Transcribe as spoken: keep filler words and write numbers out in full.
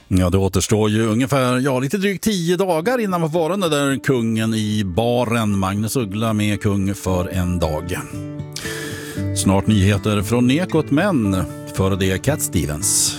Ja, det återstår ju ungefär, ja, lite drygt tio dagar innan man får den där kungen i baren. Magnus Uggla med kung för en dag. Snart nyheter från Ekot, men före det Cat Stevens.